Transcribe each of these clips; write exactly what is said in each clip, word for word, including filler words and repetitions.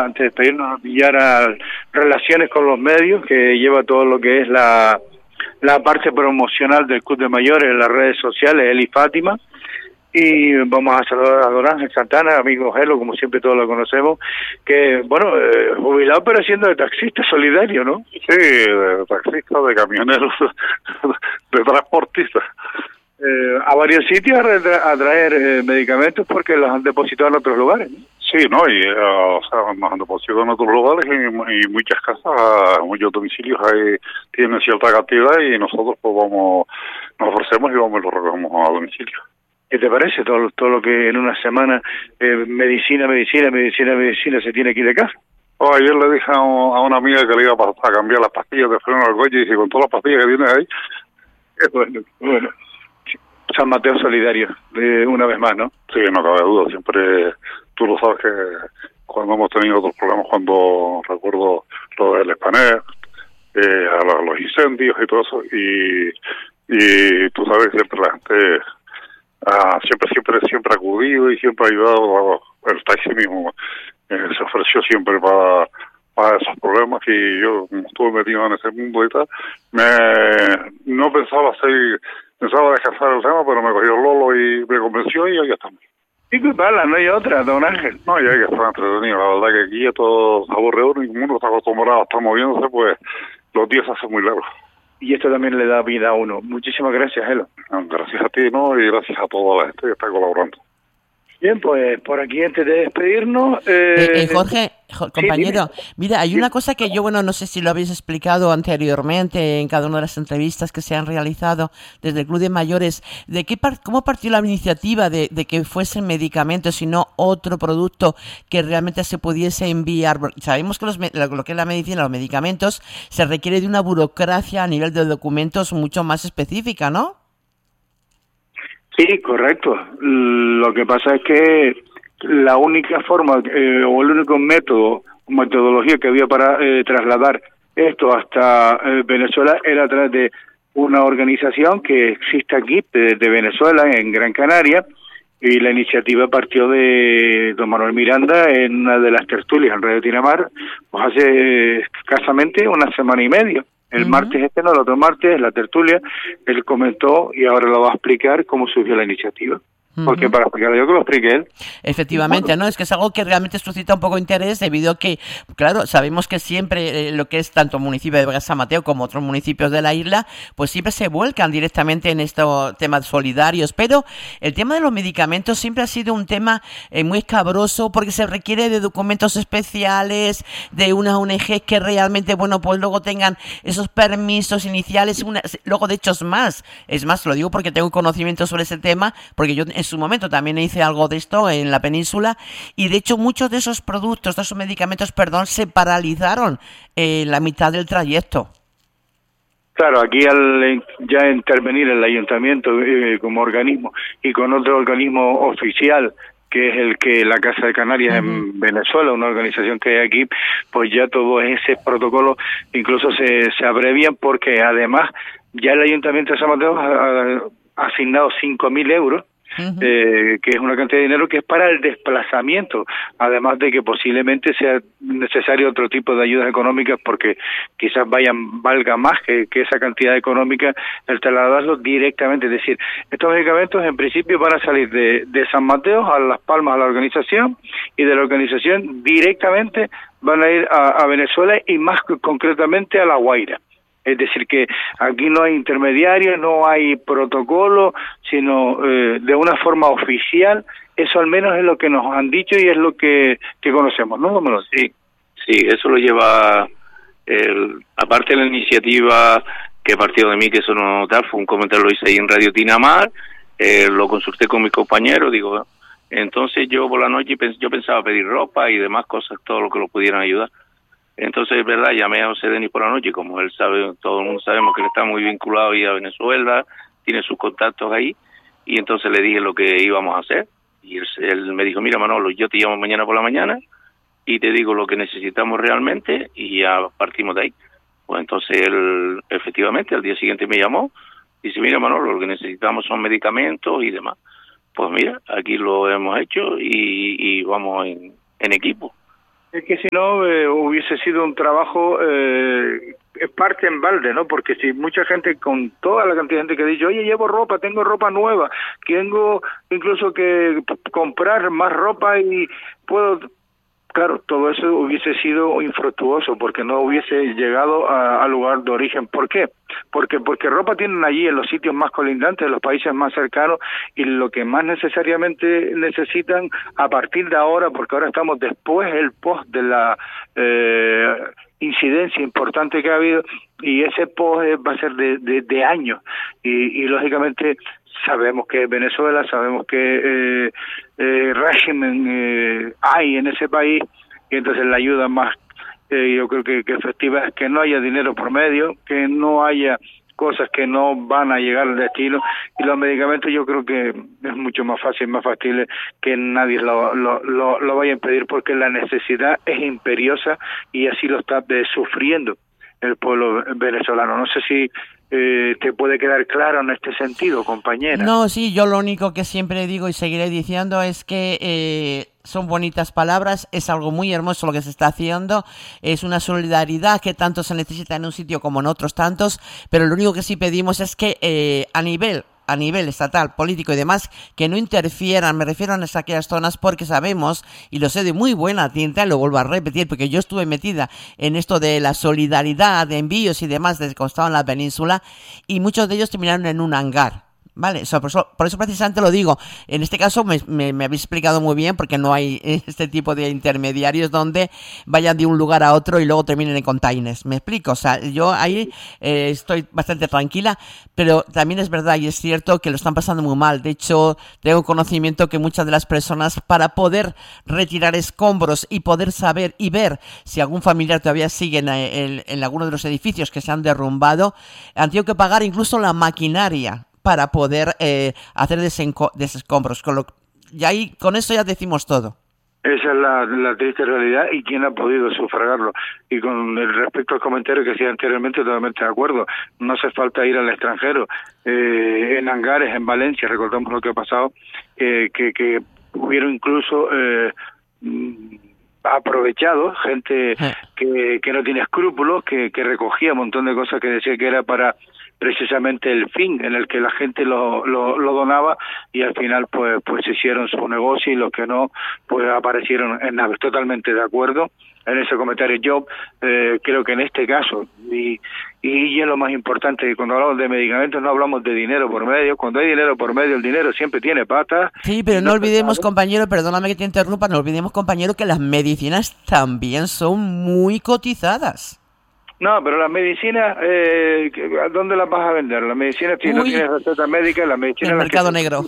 antes de despedirnos, a pillar a Relaciones con los Medios, que lleva todo lo que es la, la parte promocional del Club de Mayores en las redes sociales, él y Fátima. Y vamos a saludar a Don Ángel Santana, amigo Gelo, como siempre todos lo conocemos, que, bueno, eh, jubilado pero siendo de taxista solidario, ¿no? Sí, de taxista, de camionero, de transportista. Eh, a varios sitios a, tra a traer eh, medicamentos porque los han depositado en otros lugares, ¿no? Sí, ¿no? Y, uh, o sea, nos han depositado en otros lugares y, y muchas casas, muchos domicilios ahí tienen cierta cantidad y nosotros pues vamos, nos ofrecemos y vamos y lo recogemos a domicilio. ¿Qué te parece todo, todo lo que en una semana eh, medicina, medicina, medicina, medicina se tiene que ir de casa? Oh, ayer le dije a, un, a una amiga que le iba a, a cambiar las pastillas de freno al coche y dice, con todas las pastillas que tienes ahí. Bueno, bueno. San Mateo solidario, de una vez más, ¿no? Sí, no cabe duda. Siempre, tú lo sabes que cuando hemos tenido otros problemas, cuando recuerdo lo del Espaner, eh, a los, los incendios y todo eso, y, y tú sabes, siempre la gente... Ah, siempre, siempre, siempre ha acudido y siempre ha ayudado. El taxi mismo eh, se ofreció siempre para, para esos problemas y yo, como estuve metido en ese mundo y tal, me no pensaba hacer, pensaba descansar el tema, pero me cogió el Lolo y me convenció y ahí estamos. ¿Y qué tal? No hay otra, don Ángel. No, y hay que estar entretenido. La verdad que aquí es todo aburrido y como uno está acostumbrado a estar moviéndose, pues los días se hacen muy largos. Y esto también le da vida a uno. Muchísimas gracias, Gelo. Gracias a ti, ¿no? Y gracias a toda la gente que está colaborando. Bien, pues por aquí antes de despedirnos... Eh, eh, eh, Jorge, jo, compañero, sí, mira, hay una cosa que yo, bueno, no sé si lo habéis explicado anteriormente en cada una de las entrevistas que se han realizado desde el Club de Mayores, de qué par cómo partió la iniciativa de, de que fuesen medicamentos y no otro producto que realmente se pudiese enviar. Sabemos que los, lo que es la medicina, los medicamentos, se requiere de una burocracia a nivel de documentos mucho más específica, ¿no? Sí, correcto. Lo que pasa es que la única forma eh, o el único método, metodología que había para eh, trasladar esto hasta eh, Venezuela era a través de una organización que existe aquí, de, de Venezuela, en Gran Canaria, y la iniciativa partió de don Manuel Miranda en una de las tertulias en Radio Tinamar, pues hace escasamente una semana y media. El uh-huh. martes este, no, el otro martes, la tertulia, él comentó y ahora lo va a explicar cómo surgió la iniciativa. Uh-huh. Porque para explicarlo yo que lo explique él. Efectivamente, ¿no? Es que es algo que realmente suscita un poco de interés debido a que, claro, sabemos que siempre eh, lo que es tanto el municipio de Vega San Mateo como otros municipios de la isla, pues siempre se vuelcan directamente en estos temas solidarios, pero el tema de los medicamentos siempre ha sido un tema eh, muy escabroso porque se requiere de documentos especiales, de unas O N G que realmente, bueno, pues luego tengan esos permisos iniciales, una, luego de hecho es más, es más, lo digo porque tengo conocimiento sobre ese tema, porque yo en su momento también hice algo de esto en la península y de hecho muchos de esos productos, de esos medicamentos, perdón, se paralizaron en la mitad del trayecto. Claro, aquí al ya intervenir el ayuntamiento eh, como organismo y con otro organismo oficial que es el que la Casa de Canarias uh-huh. en Venezuela, una organización que hay aquí, pues ya todos esos protocolos incluso se, se abrevian porque además ya el ayuntamiento de San Mateo ha, ha asignado cinco mil euros Uh-huh. Eh, que es una cantidad de dinero que es para el desplazamiento, además de que posiblemente sea necesario otro tipo de ayudas económicas porque quizás vayan valga más que, que esa cantidad económica el trasladarlos directamente, es decir, estos medicamentos en principio van a salir de, de San Mateo a Las Palmas a la organización y de la organización directamente van a ir a, a Venezuela y más concretamente a La Guaira. Es decir, que aquí no hay intermediarios, no hay protocolo, sino eh, de una forma oficial. Eso al menos es lo que nos han dicho y es lo que, que conocemos, ¿no? Sí, sí, eso lo lleva, el, aparte de la iniciativa que partió de mí, que eso no tal, fue un comentario, lo hice ahí en Radio Tinamar, eh, lo consulté con mis compañeros, digo, entonces yo por la noche pens- yo pensaba pedir ropa y demás cosas, todo lo que lo pudieran ayudar. Entonces, es verdad, llamé a José Denis por la noche, como él sabe, todo el mundo sabemos que él está muy vinculado ahí a Venezuela, tiene sus contactos ahí, y entonces le dije lo que íbamos a hacer, y él, él me dijo, mira Manolo, yo te llamo mañana por la mañana, y te digo lo que necesitamos realmente, y ya partimos de ahí. Pues entonces él, efectivamente, al día siguiente me llamó, y dice, mira Manolo, lo que necesitamos son medicamentos y demás. Pues mira, aquí lo hemos hecho, y, y vamos en, en equipo. Es que si no eh, hubiese sido un trabajo eh, parte en balde, ¿no? Porque si mucha gente, con toda la cantidad de gente que ha dicho, oye, llevo ropa, tengo ropa nueva, tengo incluso que p- comprar más ropa y puedo... Claro, todo eso hubiese sido infructuoso porque no hubiese llegado a- al lugar de origen. ¿Por qué? Porque porque ropa tienen allí en los sitios más colindantes, en los países más cercanos, y lo que más necesariamente necesitan a partir de ahora, porque ahora estamos después del post de la eh, incidencia importante que ha habido, y ese post eh, va a ser de, de, de años, y, y lógicamente sabemos que Venezuela, sabemos que eh, eh, régimen eh, hay en ese país, y entonces la ayuda más eh, yo creo que, que efectiva es que no haya dinero por medio, que no haya cosas que no van a llegar al destino, y los medicamentos yo creo que es mucho más fácil, más factible que nadie lo, lo, lo, lo vaya a impedir, porque la necesidad es imperiosa y así lo está eh, sufriendo el pueblo venezolano. No sé si eh, te puede quedar claro en este sentido, compañera. No, sí, yo lo único que siempre digo y seguiré diciendo es que eh, son bonitas palabras, es algo muy hermoso lo que se está haciendo, es una solidaridad que tanto se necesita en un sitio como en otros tantos, pero lo único que sí pedimos es que eh, a nivel a nivel estatal, político y demás, que no interfieran, me refiero a aquellas zonas, porque sabemos, y lo sé de muy buena tinta, y lo vuelvo a repetir, porque yo estuve metida en esto de la solidaridad, de envíos y demás desde que estaba en la península, y muchos de ellos terminaron en un hangar. Vale, so, por, eso, por eso precisamente lo digo. En este caso me, me, me habéis explicado muy bien, porque no hay este tipo de intermediarios donde vayan de un lugar a otro y luego terminen en containers. Me explico, o sea, yo ahí eh, estoy bastante tranquila, pero también es verdad y es cierto que lo están pasando muy mal. De hecho, tengo conocimiento que muchas de las personas, para poder retirar escombros y poder saber y ver si algún familiar todavía sigue en, en, en alguno de los edificios que se han derrumbado, han tenido que pagar incluso la maquinaria para poder eh, hacer desescombros. Con lo, y ahí, con eso ya decimos todo. Esa es la, la triste realidad, y quién ha podido sufragarlo. Y con el respecto al comentario que hacía anteriormente, totalmente de acuerdo. No hace falta ir al extranjero. Eh, en hangares, en Valencia, recordamos lo que ha pasado, eh, que, que hubieron incluso eh, aprovechado gente que, que no tiene escrúpulos, que, que recogía un montón de cosas que decía que era para precisamente el fin en el que la gente lo, lo, lo donaba, y al final pues pues hicieron su negocio, y los que no pues aparecieron en naves. Totalmente de acuerdo en ese comentario. Yo eh, creo que en este caso, y, y es lo más importante, que cuando hablamos de medicamentos no hablamos de dinero por medio. Cuando hay dinero por medio, el dinero siempre tiene patas. Sí, pero no, no olvidemos, compañero, perdóname que te interrumpa, no olvidemos, compañero, que las medicinas también son muy cotizadas. No, pero las medicinas, eh, ¿dónde las vas a vender? Las medicinas, si Uy, no tienes receta médica, las medicinas... En el mercado negro.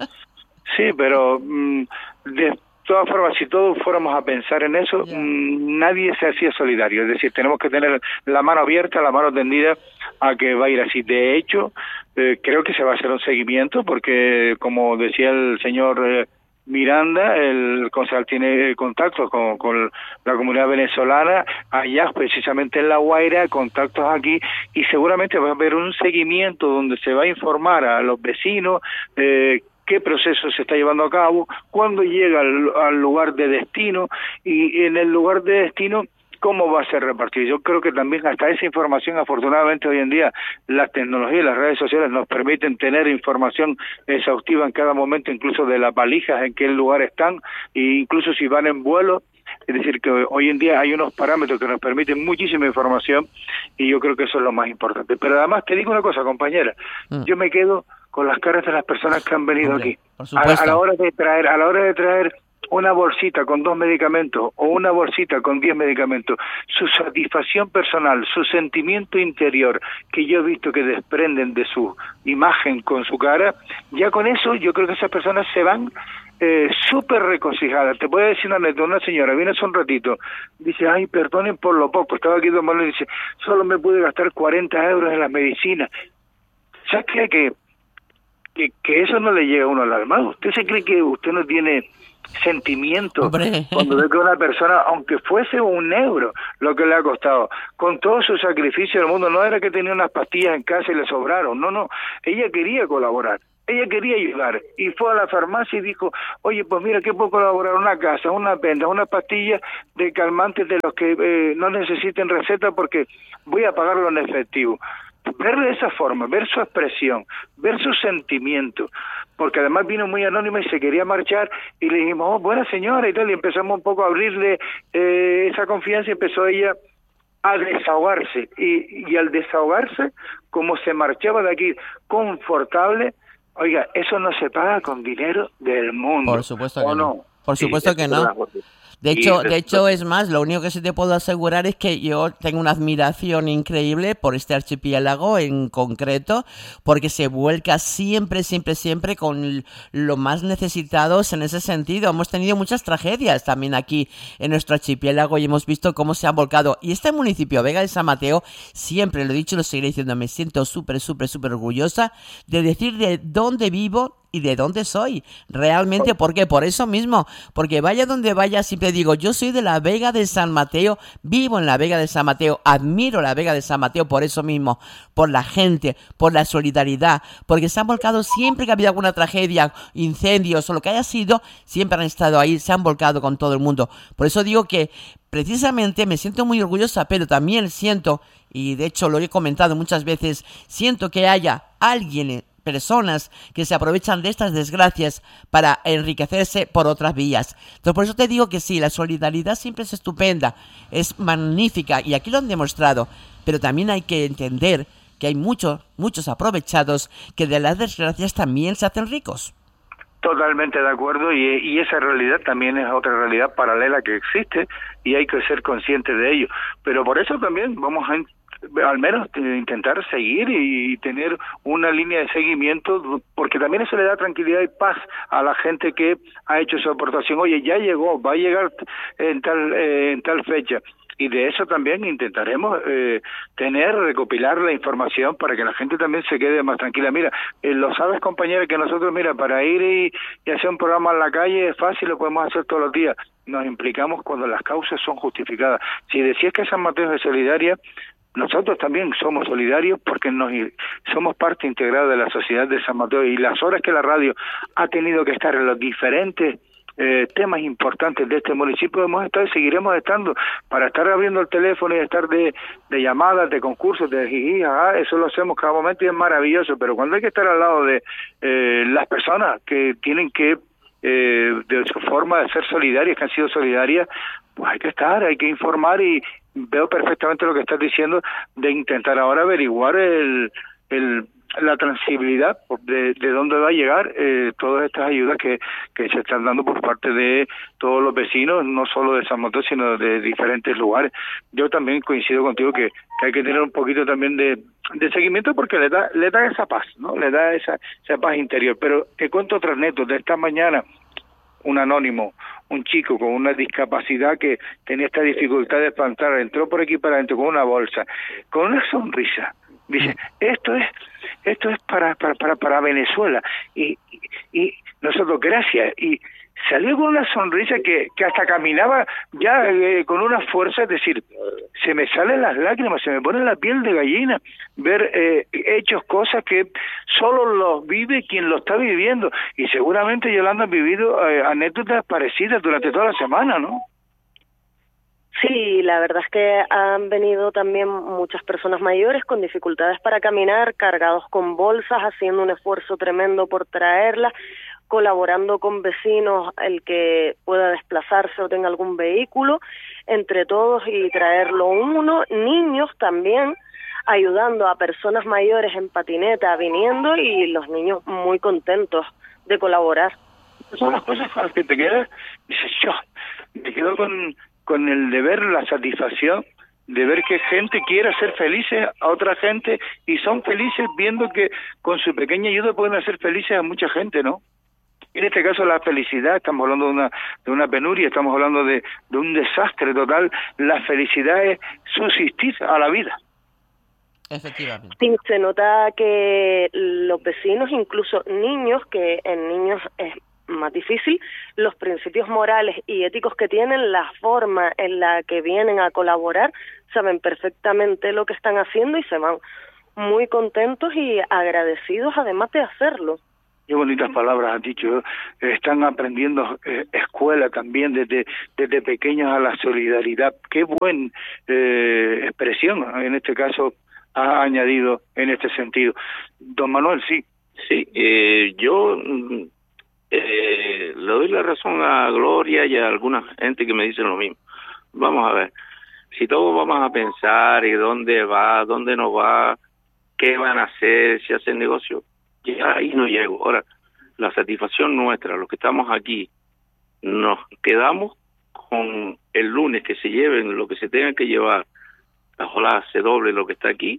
Sí, pero mmm, de todas formas, si todos fuéramos a pensar en eso, yeah. mmm, nadie se hacía solidario. Es decir, tenemos que tener la mano abierta, la mano tendida a que va a ir así. De hecho, eh, creo que se va a hacer un seguimiento, porque, como decía el señor... Eh, Miranda, el concejal, tiene contactos con, con la comunidad venezolana allá, precisamente en La Guaira, contactos aquí, y seguramente va a haber un seguimiento donde se va a informar a los vecinos eh, qué proceso se está llevando a cabo, cuándo llega al, al lugar de destino, y en el lugar de destino cómo va a ser repartido. Yo creo que también hasta esa información, afortunadamente hoy en día, las tecnologías y las redes sociales nos permiten tener información exhaustiva en cada momento, incluso de las valijas, en qué lugar están, e incluso si van en vuelo. Es decir, que hoy en día hay unos parámetros que nos permiten muchísima información, y yo creo que eso es lo más importante. Pero además te digo una cosa, compañera, mm. yo me quedo con las caras de las personas que han venido Hombre, aquí. A, a la hora de traer, a la hora de traer una bolsita con dos medicamentos o una bolsita con diez medicamentos, su satisfacción personal, su sentimiento interior que yo he visto que desprenden de su imagen con su cara, ya con eso yo creo que esas personas se van eh, súper regocijadas. Te voy a decir una anécdota. Una señora viene hace un ratito, dice, ay, perdonen por lo poco, estaba aquí tomando, y dice, solo me pude gastar cuarenta euros en las medicinas. ¿Sabes qué? Que, que, que eso no le llega a uno al alma. ¿Usted se cree que usted no tiene sentimiento Hombre. cuando ve que una persona, aunque fuese un euro lo que le ha costado, con todo su sacrificio del mundo, no era que tenía unas pastillas en casa y le sobraron, no, no, ella quería colaborar, Ella quería ayudar y fue a la farmacia y dijo, oye, pues mira, ¿qué puedo colaborar? Una gasa, una venda, una pastilla de calmantes de los que eh, no necesiten receta porque voy a pagarlo en efectivo. Ver de esa forma, ver su expresión, ver su sentimiento, porque además vino muy anónima y se quería marchar y le dijimos, oh, buena señora y tal, y empezamos un poco a abrirle eh, esa confianza y empezó ella a desahogarse y, y al desahogarse, como se marchaba de aquí confortable, oiga, eso no se paga con dinero del mundo. Por supuesto que no. no. Por supuesto sí, que no. De hecho, de hecho es más, lo único que sí te puedo asegurar es que yo tengo una admiración increíble por este archipiélago en concreto, porque se vuelca siempre, siempre, siempre con los más necesitados en ese sentido. Hemos tenido muchas tragedias también aquí en nuestro archipiélago y hemos visto cómo se han volcado. Y este municipio, Vega de San Mateo, siempre lo he dicho y lo seguiré diciendo, me siento súper, súper, súper orgullosa de decir de dónde vivo y de dónde soy, realmente, ¿por qué? Por eso mismo, porque vaya donde vaya, siempre digo, yo soy de la Vega de San Mateo, vivo en la Vega de San Mateo, admiro la Vega de San Mateo por eso mismo, por la gente, por la solidaridad, porque se han volcado siempre que ha habido alguna tragedia, incendios o lo que haya sido, siempre han estado ahí, se han volcado con todo el mundo. Por eso digo que precisamente me siento muy orgullosa, pero también siento, y de hecho lo he comentado muchas veces, siento que haya alguien, personas que se aprovechan de estas desgracias para enriquecerse por otras vías. Entonces, por eso te digo que sí, la solidaridad siempre es estupenda, es magnífica y aquí lo han demostrado, pero también hay que entender que hay muchos, muchos aprovechados que de las desgracias también se hacen ricos. Totalmente de acuerdo y, y esa realidad también es otra realidad paralela que existe y hay que ser conscientes de ello. Pero por eso también vamos a al menos intentar seguir y tener una línea de seguimiento, porque también eso le da tranquilidad y paz a la gente que ha hecho su aportación. Oye, ya llegó, va a llegar en tal eh, en tal fecha. Y de eso también intentaremos eh, tener, recopilar la información para que la gente también se quede más tranquila. Mira, eh, lo sabes, compañera, que nosotros, mira, para ir y, y hacer un programa en la calle es fácil, lo podemos hacer todos los días. Nos implicamos cuando las causas son justificadas. Si decías que San Mateo es solidaria, nosotros también somos solidarios porque nos somos parte integrada de la sociedad de San Mateo y las horas que la radio ha tenido que estar en los diferentes eh, temas importantes de este municipio hemos estado y seguiremos estando para estar abriendo el teléfono y estar de, de llamadas, de concursos, de jiji, ah, eso lo hacemos cada momento y es maravilloso, pero cuando hay que estar al lado de eh, las personas que tienen que eh, de su forma de ser solidarias, que han sido solidarias, pues hay que estar, hay que informar y veo perfectamente lo que estás diciendo de intentar ahora averiguar el, el la transibilidad de, de dónde va a llegar eh, todas estas ayudas que, que se están dando por parte de todos los vecinos, no solo de San Mateo, sino de diferentes lugares. Yo también coincido contigo que, que hay que tener un poquito también de, de seguimiento porque le da le da esa paz, ¿no? Le da esa, esa paz interior. Pero te cuento otras anécdotas. De esta mañana, un anónimo, un chico con una discapacidad que tenía esta dificultad de espantar, entró por aquí para adentro con una bolsa, con una sonrisa. Dice, esto es esto es para para para, para Venezuela y, y, y nosotros gracias y salió con una sonrisa que, que hasta caminaba ya eh, con una fuerza, es decir, se me salen las lágrimas, se me pone la piel de gallina ver eh, hechos, cosas que solo los vive quien lo está viviendo y seguramente Yolanda ha vivido eh, anécdotas parecidas durante toda la semana, ¿no? Sí, la verdad es que han venido también muchas personas mayores con dificultades para caminar, cargados con bolsas, haciendo un esfuerzo tremendo por traerlas, colaborando con vecinos el que pueda desplazarse o tenga algún vehículo, entre todos y traerlo uno, niños también, ayudando a personas mayores en patineta viniendo y los niños muy contentos de colaborar. Son las cosas con las que te quedas, dices yo, me quedo con... con el deber, la satisfacción de ver que gente quiere hacer felices a otra gente y son felices viendo que con su pequeña ayuda pueden hacer felices a mucha gente, ¿no? En este caso la felicidad, estamos hablando de una de una penuria, estamos hablando de, de un desastre total, la felicidad es subsistir a la vida. Efectivamente. Sí, se nota que los vecinos, incluso niños, que en niños es más difícil, los principios morales y éticos que tienen, la forma en la que vienen a colaborar, saben perfectamente lo que están haciendo y se van muy contentos y agradecidos además de hacerlo. Qué bonitas palabras has dicho. Están aprendiendo eh, escuela también desde desde pequeños a la solidaridad. Qué buena eh, expresión en este caso ha añadido en este sentido. Don Manuel, sí. Sí, eh, yo eh, le doy la razón a Gloria y a alguna gente que me dicen lo mismo. Vamos a ver, si todos vamos a pensar y dónde va, dónde no va, qué van a hacer, si hacen negocio, ya ahí no llego. Ahora, la satisfacción nuestra, los que estamos aquí, nos quedamos con el lunes que se lleven lo que se tenga que llevar, ojalá se doble lo que está aquí,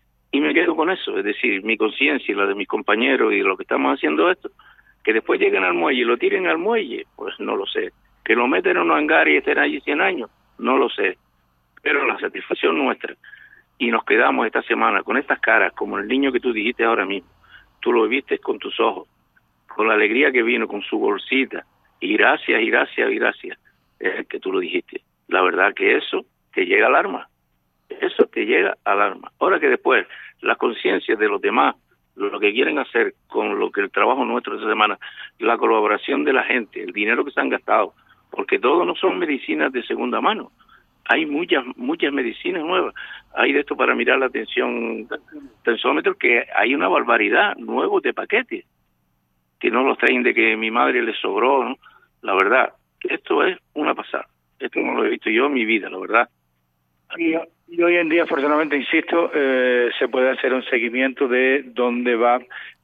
y me quedo con eso, es decir, mi conciencia y la de mis compañeros y de lo que estamos haciendo esto, que después lleguen al muelle y lo tiren al muelle, pues no lo sé. Que lo meten en un hangar y estén allí cien años, no lo sé. Pero la satisfacción nuestra, y nos quedamos esta semana con estas caras, como el niño que tú dijiste ahora mismo, tú lo viste con tus ojos, con la alegría que vino, con su bolsita, y gracias, y gracias, y gracias, es el que tú lo dijiste. La verdad que eso te llega al alma, eso te llega al alma. Ahora que después, la conciencia de los demás, lo que quieren hacer con lo que el trabajo nuestro de esta semana, la colaboración de la gente, el dinero que se han gastado, porque todo no son medicinas de segunda mano, hay muchas muchas medicinas nuevas, hay de esto para mirar la tensión, tensómetros, que hay una barbaridad, nuevos de paquetes, que no los traen de que mi madre les sobró, ¿no? La verdad, esto es una pasada, esto no lo he visto yo en mi vida, la verdad. Y, y hoy en día, afortunadamente, insisto, eh, se puede hacer un seguimiento de dónde va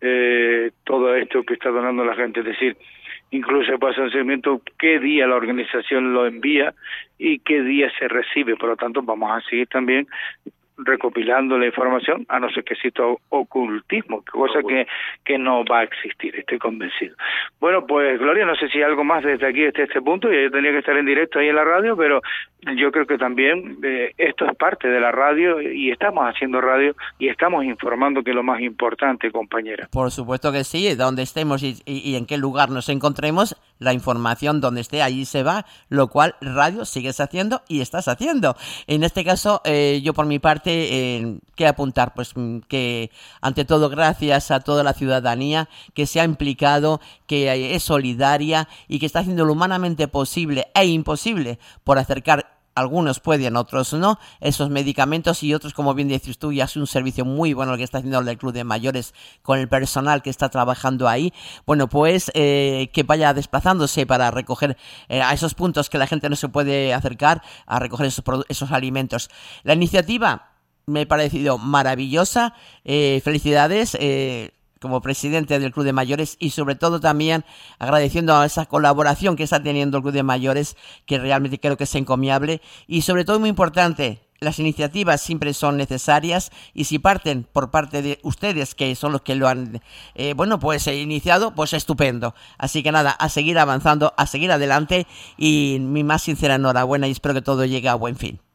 eh, todo esto que está donando la gente, es decir, incluso se puede hacer un seguimiento qué día la organización lo envía y qué día se recibe. Por lo tanto, vamos a seguir también recopilando la información, a no ser que exista ocultismo, cosa que, que no va a existir, estoy convencido. Bueno, pues Gloria, no sé si hay algo más desde aquí, desde este punto, yo tenía que estar en directo ahí en la radio, pero yo creo que también eh, esto es parte de la radio y estamos haciendo radio y estamos informando, que es lo más importante, compañera. Por supuesto que sí, donde estemos y, y, y en qué lugar nos encontremos, la información donde esté, allí se va, lo cual radio sigues haciendo y estás haciendo. En este caso, eh, yo por mi parte, eh, ¿qué apuntar? Pues que ante todo gracias a toda la ciudadanía que se ha implicado, que es solidaria y que está haciendo lo humanamente posible e imposible por acercar, algunos pueden, otros no, esos medicamentos, y otros, como bien dices tú, y hace un servicio muy bueno el que está haciendo el Club de Mayores con el personal que está trabajando ahí. Bueno, pues eh, que vaya desplazándose para recoger eh, a esos puntos que la gente no se puede acercar, a recoger esos, esos alimentos. La iniciativa me ha parecido maravillosa, eh, felicidades, eh, como presidente del Club de Mayores, y sobre todo también agradeciendo a esa colaboración que está teniendo el Club de Mayores, que realmente creo que es encomiable, y sobre todo muy importante, las iniciativas siempre son necesarias, y si parten por parte de ustedes, que son los que lo han eh, bueno pues eh, iniciado, pues estupendo. Así que nada, a seguir avanzando, a seguir adelante, y mi más sincera enhorabuena, y espero que todo llegue a buen fin.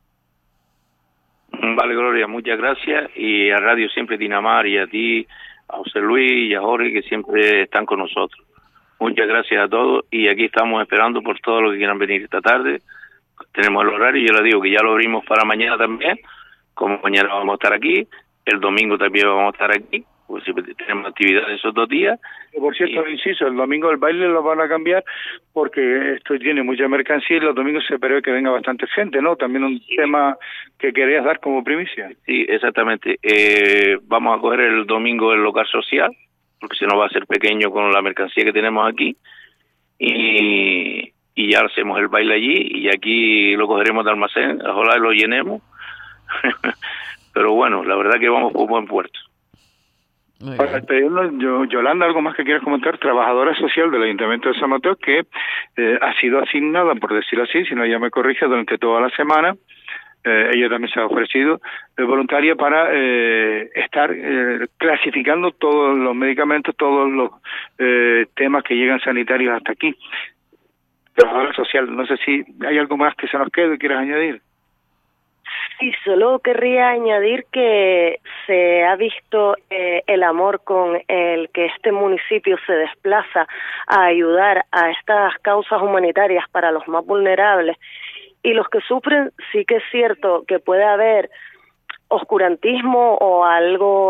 Vale, Gloria, muchas gracias, y a Radio Siempre Dinamar, y a ti, a José Luis y a Jorge, que siempre están con nosotros. Muchas gracias a todos, y aquí estamos esperando por todos los que quieran venir esta tarde. Tenemos el horario, yo les digo que ya lo abrimos para mañana también, como mañana vamos a estar aquí, el domingo también vamos a estar aquí, pues siempre tenemos actividad esos dos días. Por cierto, y... inciso, el domingo el baile lo van a cambiar porque esto tiene mucha mercancía y los domingos se prevé que venga bastante gente, ¿no? También un sí. tema que querías dar como primicia. Sí, exactamente. Eh, vamos a coger el domingo el local social, porque si no va a ser pequeño con la mercancía que tenemos aquí, y, y ya hacemos el baile allí, y aquí lo cogeremos de almacén, ojalá lo llenemos. Pero bueno, la verdad que vamos por buen puerto. Para despedirnos, yo, Yolanda, ¿algo más que quieras comentar? Trabajadora social del Ayuntamiento de San Mateo, que eh, ha sido asignada, por decirlo así, si no ella me corrige, durante toda la semana. Eh, ella también se ha ofrecido eh, voluntaria para eh, estar eh, clasificando todos los medicamentos, todos los eh, temas que llegan sanitarios hasta aquí. Trabajadora social, no sé si hay algo más que se nos quede, quieras añadir. Sí, solo querría añadir que se ha visto eh, el amor con el que este municipio se desplaza a ayudar a estas causas humanitarias para los más vulnerables, y los que sufren. Sí que es cierto que puede haber oscurantismo o algo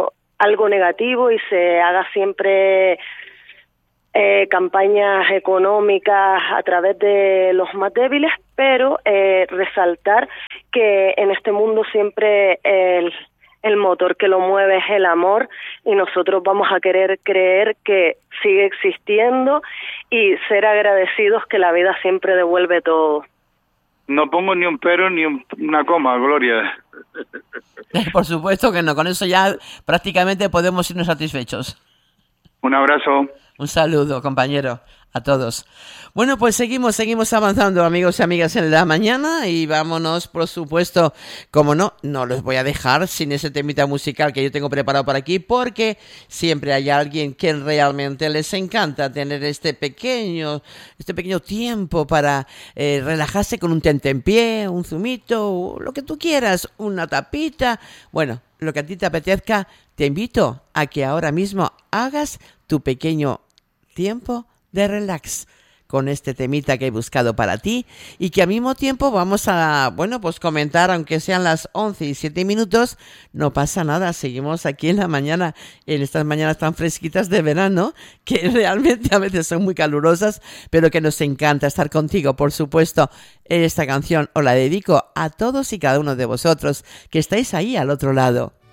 algo negativo y se haga siempre eh, campañas económicas a través de los más débiles, pero eh, resaltar que en este mundo siempre el, el motor que lo mueve es el amor, y nosotros vamos a querer creer que sigue existiendo y ser agradecidos que la vida siempre devuelve todo. No pongo ni un pero ni un, una coma, Gloria. Por supuesto que no, con eso ya prácticamente podemos irnos satisfechos. Un abrazo. Un saludo, compañero, a todos. Bueno, pues seguimos, seguimos avanzando, amigos y amigas, en la mañana, y vámonos, por supuesto, como no, no los voy a dejar sin ese temita musical que yo tengo preparado para aquí, porque siempre hay alguien que realmente les encanta tener este pequeño, este pequeño tiempo para eh, relajarse con un tentempié, un zumito, lo que tú quieras, una tapita, bueno, lo que a ti te apetezca. Te invito a que ahora mismo hagas tu pequeño tiempo de relax con este temita que he buscado para ti, y que al mismo tiempo vamos a, bueno, pues comentar, aunque sean las once y siete minutos, no pasa nada, seguimos aquí en la mañana, en estas mañanas tan fresquitas de verano, que realmente a veces son muy calurosas, pero que nos encanta estar contigo, por supuesto. Esta canción os la dedico a todos y cada uno de vosotros que estáis ahí al otro lado.